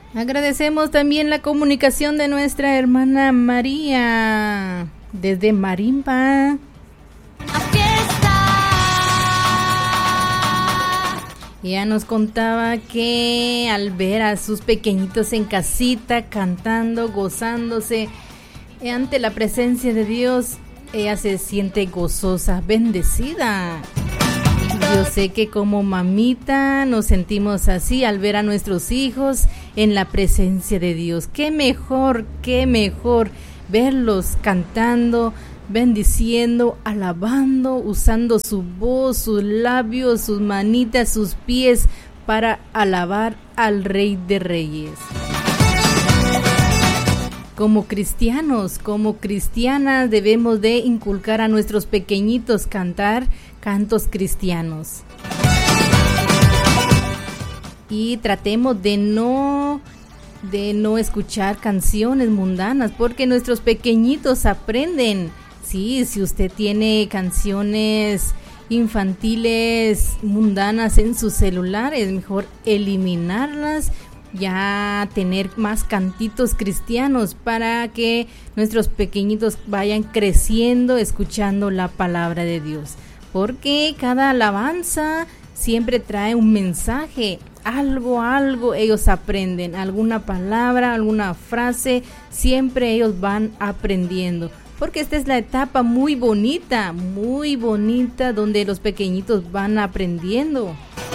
Agradecemos también la comunicación de nuestra hermana María desde Marimba. Ella nos contaba que al ver a sus pequeñitos en casita cantando, gozándose ante la presencia de Dios, ella se siente gozosa, bendecida. Yo sé que como mamita nos sentimos así al ver a nuestros hijos en la presencia de Dios. Qué mejor verlos cantando, bendiciendo, alabando, usando su voz, sus labios, sus manitas, sus pies para alabar al Rey de Reyes. Como cristianos, como cristianas, debemos de inculcar a nuestros pequeñitos cantar cantos cristianos. Y tratemos de no escuchar canciones mundanas, porque nuestros pequeñitos aprenden. Sí, si usted tiene canciones infantiles mundanas en su celular, es mejor eliminarlas, ya tener más cantitos cristianos para que nuestros pequeñitos vayan creciendo escuchando la palabra de Dios. Porque cada alabanza siempre trae un mensaje, algo ellos aprenden, alguna palabra, alguna frase, siempre ellos van aprendiendo. Porque esta es la etapa muy bonita, donde los pequeñitos van aprendiendo.